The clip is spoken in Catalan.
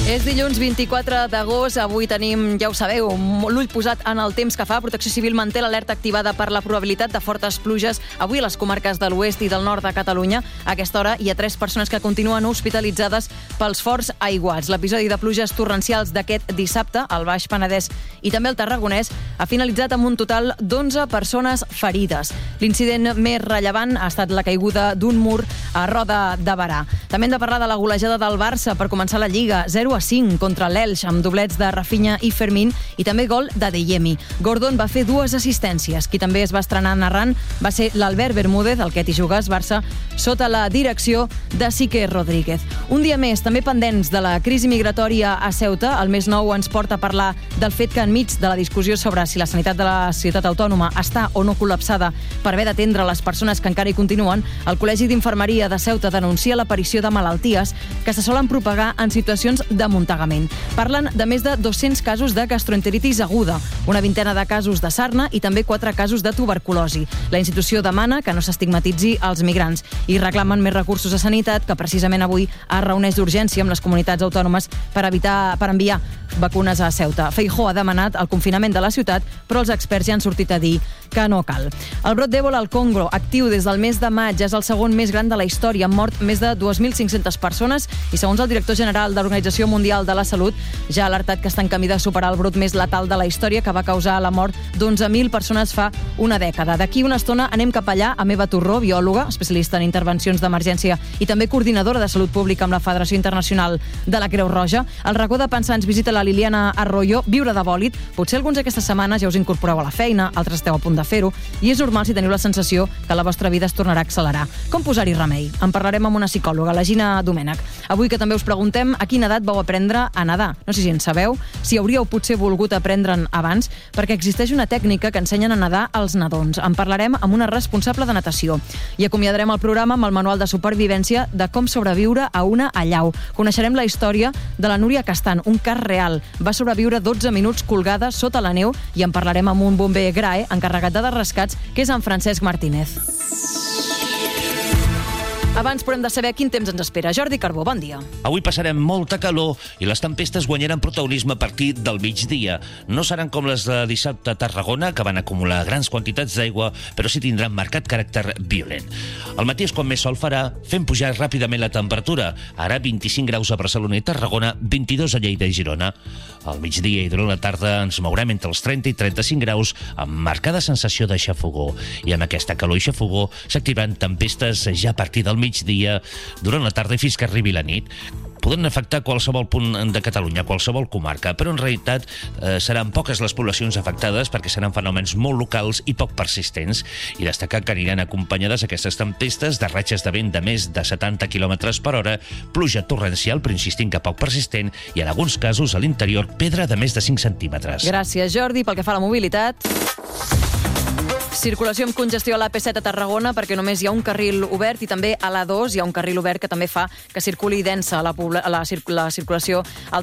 És dilluns 24 d'agost. Avui tenim, ja ho sabeu, l'ull posat en el temps que fa. Protecció Civil manté l'alerta activada per la probabilitat de fortes pluges avui a les comarques de l'oest i del nord de Catalunya. A aquesta hora hi ha 3 persones que continuen hospitalitzades pels forts aiguats. L'episodi de pluges torrencials d'aquest dissabte al Baix Penedès i també al Tarragonès ha finalitzat amb un total d'11 persones ferides. L'incident més rellevant ha estat la caiguda d'un mur a Roda de Berà. També hem de parlar de la golejada del Barça per començar la Lliga, 0-5 contra l'Elx, amb doblets de Rafinha i Fermín, i també gol d'Adeyemi. Gordon va fer 2 assistències. Qui també es va estrenar narrant va ser l'Albert Bermúdez, el que hi jugués Barça, sota la direcció de Sique Rodríguez. Un dia més, també pendents de la crisi migratòria a Ceuta. El Més Nou ens porta a parlar del fet que enmig de la discussió sobre si la sanitat de la ciutat autònoma està o no col·lapsada per haver d'atendre les persones que encara hi continuen, el Col·legi d'Infermeria de Ceuta denuncia l'aparició de malalties que se solen propagar en situacions d'amuntegament. Parlen de més de 200 casos de gastroenteritis aguda, una vintena de casos de sarna i també 4 casos de tuberculosi. La institució demana que no s'estigmatitzi els migrants i reclamen més recursos a sanitat, que precisament avui es reuneix d'urgència amb les comunitats autònomes per enviar vacunes a Ceuta. Feijóo ha demanat el confinament de la ciutat, però els experts ja han sortit a dir que no cal. El brot d'Ebola al Congo, actiu des del mes de maig, és el segon més gran de la història. Han mort més de 2.500 persones i, segons el director general de l'Organització Mundial de la Salut, ja ha alertat que està en camí de superar el brot més letal de la història, que va causar la mort d'11.000 persones fa una dècada. D'aquí una estona anem cap allà amb Eva Torró, biòloga, especialista en intervencions d'emergència i també coordinadora de salut pública amb la Federació Internacional de la Creu Roja. Al racó de pensar ens visita la Liliana Arroyo, viure de bòlit. Potser alguns aquestes setmanes ja us incorporeu a la feina, altres esteu a punt de fer-ho, i és normal si teniu la sensació que la vostra vida es tornarà a accelerar. Com posar-hi remei? En parlarem amb una psicòloga, la Gina Domènech. Avui que també us preguntem a quina edat vau aprendre a nedar. No sé si en sabeu, si hauríeu potser volgut aprendre'n abans, perquè existeix una tècnica que ensenyen a nedar als nadons. En parlarem amb una responsable de natació. I acomiadarem el programa amb el manual de supervivència de com sobreviure a una allau. Coneixerem la història de la Núria Castan, un cas real. Va sobreviure 12 minuts colgada sota la neu i en parlarem amb un bomber GRAE encarregat de rescats, que és en Francesc Martínez. Abans però hem de saber quin temps ens espera. Jordi Carbó, bon dia. Avui passarem molta calor i les tempestes guanyaran protagonisme a partir del migdia. No seran com les de dissabte a Tarragona, que van acumular grans quantitats d'aigua, però sí tindran marcat caràcter violent. Al matí és quan més sol farà, fent pujar ràpidament la temperatura. Ara 25 graus a Barcelona i Tarragona, 22 a Lleida i Girona. Al migdia i durant la tarda ens mourem entre els 30 i 35 graus amb marcada sensació de xafogor. I amb aquesta calor i xafogor s'activaran tempestes ja a partir del migdia, durant la tarda i fins que arribi la nit. Poden afectar qualsevol punt de Catalunya, qualsevol comarca, però en realitat seran poques les poblacions afectades perquè seran fenòmens molt locals i poc persistents. I destacar que aniran acompanyades aquestes tempestes de ratxes de vent de més de 70 km per hora, pluja torrencial, però insistint que poc persistent, i en alguns casos a l'interior pedra de més de 5 centímetres. Gràcies, Jordi. Pel que fa a la mobilitat, circulació amb congestió a l'AP7 a Tarragona perquè només hi ha un carril obert i també a l'A2 hi ha un carril obert que també fa que circuli densa la circulació al